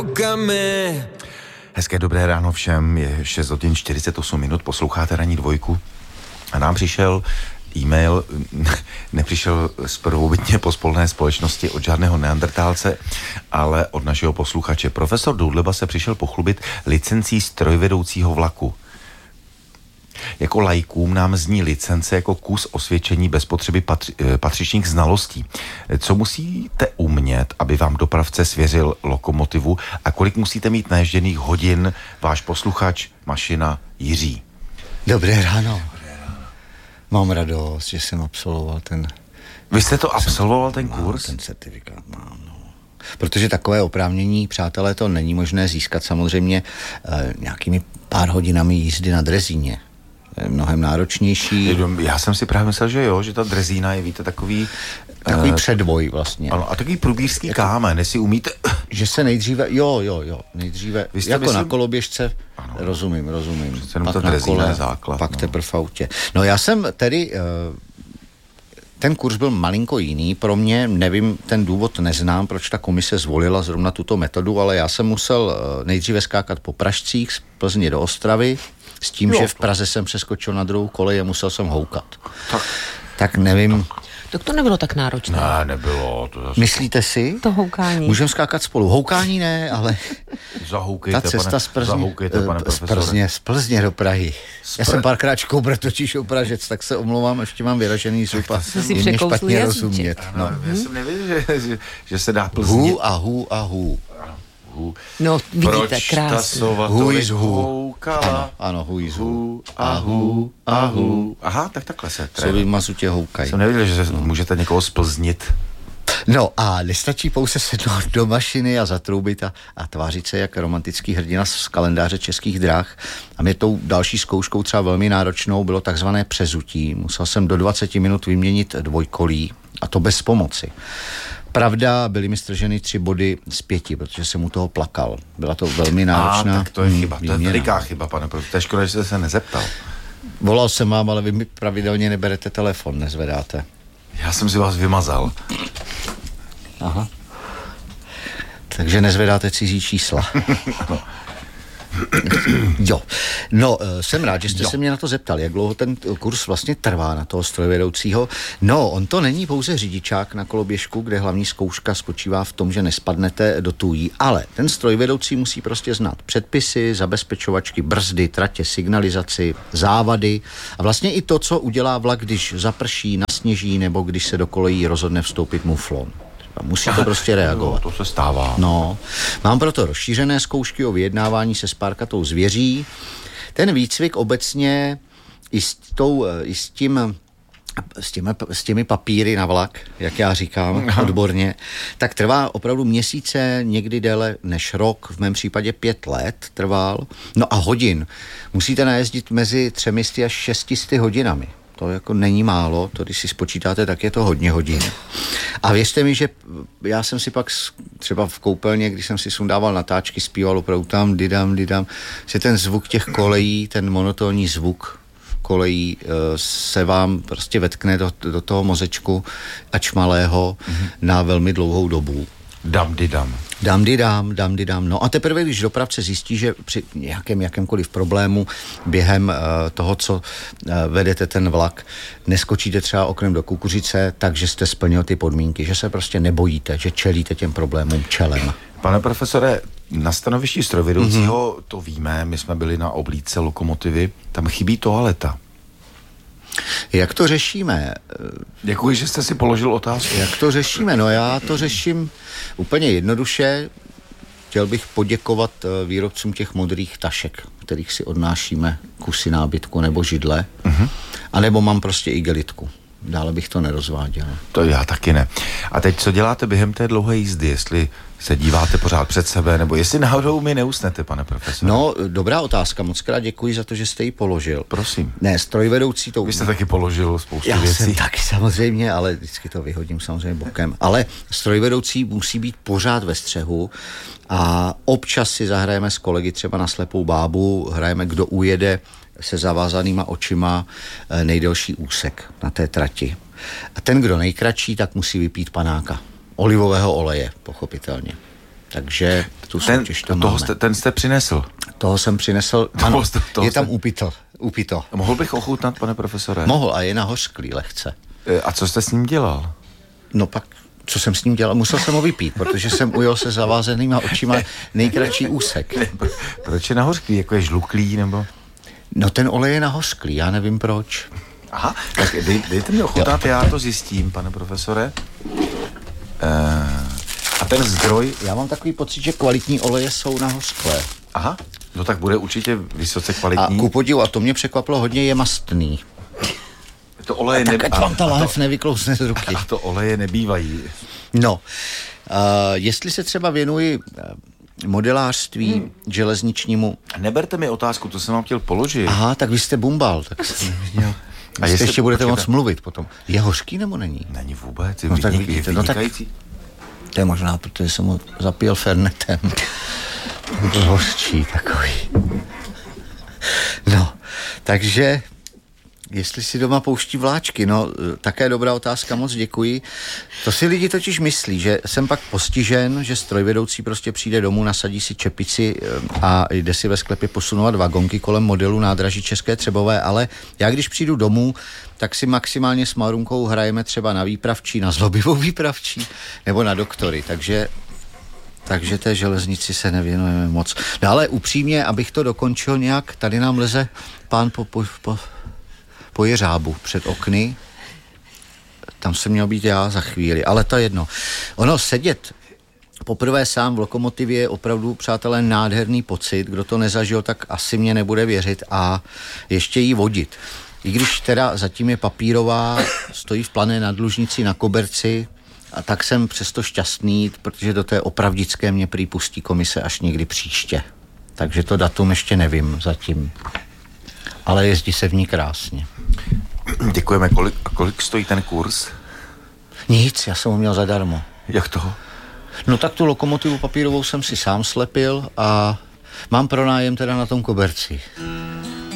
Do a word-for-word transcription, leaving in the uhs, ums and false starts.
Hezké dobré ráno všem, je šest hodin čtyřicet osm minut, posloucháte Ranní dvojku a nám přišel e-mail, nepřišel z prvobytně pospolné společnosti od žádného neandertálce, ale od našeho posluchače. Profesor Doudleba se přišel pochlubit licencí strojvedoucího vlaku. Jako laikům nám zní licence jako kus osvědčení bez potřeby patři, patřičných znalostí. Co musíte umět, aby vám dopravce svěřil lokomotivu a kolik musíte mít naježděných hodin váš posluchač, mašina Jiří? Dobré ráno. Dobré ráno. Mám radost, že jsem absolvoval ten... Vy jste to absolvoval, ten kurz? Mám ten certifikát, mám, no. Protože takové oprávnění, přátelé, to není možné získat samozřejmě eh, nějakými pár hodinami jízdy na drezíně. Je mnohem náročnější. Já jsem si právě myslel, že jo, že ta drezína je, víte, takový... Takový uh, předvoj vlastně. Ano, a takový průbířský jako, kámen, jestli umíte... Že se nejdříve, jo, jo, jo, nejdříve, jako myslím, na koloběžce, ano, rozumím, rozumím. Pak na kole, základ, pak no. teprve v autě. No já jsem tedy... Uh, ten kurz byl malinko jiný pro mě, nevím, ten důvod neznám, proč ta komise zvolila zrovna tuto metodu, ale já jsem musel uh, nejdříve skákat po Pražcích z Plzně do Ostravy, s tím, jo, že v Praze jsem přeskočil na druhou kolej a musel jsem houkat. Tak, tak nevím. Tak. tak to nebylo tak náročné. Ne, nebylo. To zase... Myslíte si? To houkání. Můžeme skákat spolu. Houkání ne, ale zahoukejte, ta cesta pane, z Plzně, zahoukejte, pane z Plzně, z Plzně do Prahy. Spr- Já jsem párkrát škoubr totiž u Pražec, tak se omlouvám, ještě mám vyražený zub a je mě špatně rozumět. No, no. Já jsem nevěděl, že, že, že se dá Plzně. Hů a hů a hů. Hů. No, vidíte, proč krásně. Hů is hů. Ano, ano, hů is hů. A hů, a hů. Aha, tak takhle se trénuje. Co vymazutě houkají. Jsem nevěděl, že no. můžete někoho splznit. No a nestačí pouze sednout do mašiny a zatroubit a, a tvářit se jak romantický hrdina z kalendáře Českých drah. A mě tou další zkouškou třeba velmi náročnou bylo takzvané přezutí. Musel jsem do dvacet minut vyměnit dvojkolí a to bez pomoci. Pravda, byly mi strženy tři body z pěti, protože jsem u toho plakal. Byla to velmi náročná. A, tak to je chyba, to je veliká chyba, pane profesor. To je škoda, že jste se nezeptal. Volal jsem vám, ale vy mi pravidelně neberete telefon, nezvedáte. Já jsem si vás vymazal. Aha. Takže nezvedáte cizí čísla. Jo, no, jsem rád, že jste jo. se mě na to zeptal, jak dlouho ten kurz vlastně trvá na toho strojvedoucího. No, on to není pouze řidičák na koloběžku, kde hlavní zkouška spočívá v tom, že nespadnete do tůjí, ale ten strojvedoucí musí prostě znát předpisy, zabezpečovačky, brzdy, tratě, signalizaci, závady a vlastně i to, co udělá vlak, když zaprší, nasněží nebo když se do kolejí rozhodne vstoupit muflon. Musí to prostě reagovat. No, to se stává. No, mám proto rozšířené zkoušky o vyjednávání se spárkatou zvěří. Ten výcvik obecně i s, tou, i s tím s těmi, s těmi papíry na vlak, jak já říkám odborně, tak trvá opravdu měsíce, někdy déle než rok, v mém případě pět let trval. No a hodin. Musíte najezdit mezi třemi až šesti hodinami. To jako není málo, to když si spočítáte, tak je to hodně hodin. A věřte mi, že já jsem si pak třeba v koupelně, když jsem si sundával natáčky, zpíval opravdu tam, didam, didam, že ten zvuk těch kolejí, ten monotónní zvuk kolejí se vám prostě vetkne do, do toho mozečku, ač malého, mm-hmm. na velmi dlouhou dobu. Dam, didam. Dam, didam, dam, didam. No a teprve, když dopravce zjistí, že při nějakém jakémkoliv problému během uh, toho, co uh, vedete ten vlak, neskočíte třeba oknem do kukuřice, takže jste splnil ty podmínky, že se prostě nebojíte, že čelíte těm problémům čelem. Pane profesore, na stanovišti strojvedoucího mm-hmm. to víme, my jsme byli na oblídce lokomotivy, tam chybí toaleta. Jak to řešíme? Děkuji, že jste si položil otázku. Jak to řešíme? No já to řeším úplně jednoduše. Chtěl bych poděkovat výrobcům těch modrých tašek, kterých si odnášíme kusy nábytku nebo židle. Uh-huh. A nebo mám prostě igelitku. Dále bych to nerozváděl. To já taky ne. A teď co děláte během té dlouhé jízdy? Jestli se díváte pořád před sebe, nebo jestli náhodou mi neusnete, pane profesore? No, dobrá otázka. Moc krát děkuji za to, že jste ji položil. Prosím. Ne, strojvedoucí to... Vy jste taky položil spoustu já věcí. Já jsem taky samozřejmě, ale vždycky to vyhodím samozřejmě bokem. Ale strojvedoucí musí být pořád ve střehu a občas si zahrajeme s kolegy třeba na slepou bábu, hrajeme kdo ujede se zavázanýma očima nejdelší úsek na té trati. A ten, kdo nejkratší, tak musí vypít panáka. Olivového oleje, pochopitelně. Takže tu ten, soutěž to toho máme. jste, ten jste přinesl. Toho jsem přinesl, ano, Toho, toho je tam jste... upito, upito. Mohl bych ochutnat, pane profesore? Mohl a je nahořklý lehce. A co jste s ním dělal? No pak, co jsem s ním dělal? Musel jsem ho vypít, protože jsem ujel se zavázenýma očima nejkratší úsek. Proč je nahořklý? Jako je žluklý, nebo? No ten olej je nahořklý, já nevím proč. Aha, tak dej, dejte mi ochutnat, já to zjistím, pane profesore. Uh, a ten zdroj... Já mám takový pocit, že kvalitní oleje jsou nahořklé. Aha, no tak bude určitě vysoce kvalitní. A ku podivu, a to mě překvapilo hodně, je mastný. To oleje Tak ať vám ta láhev to, nevyklouzne z ruky. A to oleje nebývají. No, uh, jestli se třeba věnuji uh, modelářství hmm. železničnímu... Neberte mi otázku, to jsem vám chtěl položit. Aha, tak vy jste bumbal, tak jsem neviděl. A jestli ještě budete moc mluvit potom. Je hořký nebo není? Není vůbec, je no, tak vynik, vidíte, no tak to je možná, protože jsem ho zapíjel fernetem. To hořčí takový. No, takže jestli si doma pouští vláčky, no, také dobrá otázka, moc děkuji. To si lidi totiž myslí, že jsem pak postižen, že strojvedoucí prostě přijde domů, nasadí si čepici a jde si ve sklepě posunovat vagonky kolem modelu nádraží České Třebové, ale já když přijdu domů, tak si maximálně s Marunkou hrajeme třeba na výpravčí, na zlobivou výpravčí, nebo na doktory, takže takže té železnici se nevěnujeme moc. No ale upřímně, abych to dokončil nějak, tady nám leze pán po, po, po po jeřábu před okny. Tam jsem měl být já za chvíli, ale to jedno. Ono sedět poprvé sám v lokomotivě je opravdu, přátelé, nádherný pocit. Kdo to nezažil, tak asi mě nebude věřit a ještě jí vodit. I když teda zatím je papírová, stojí v Plané Nadlužnici na koberci, a tak jsem přesto šťastný, protože do té opravdické mě prý pustí komise až někdy příště. Takže to datum ještě nevím zatím. Ale jezdí se v ní krásně. Děkujeme. Kolik, a kolik stojí ten kurz? Nic, já jsem ho měl zadarmo. Jak toho? No tak tu lokomotivu papírovou jsem si sám slepil a mám pronájem teda na tom koberci.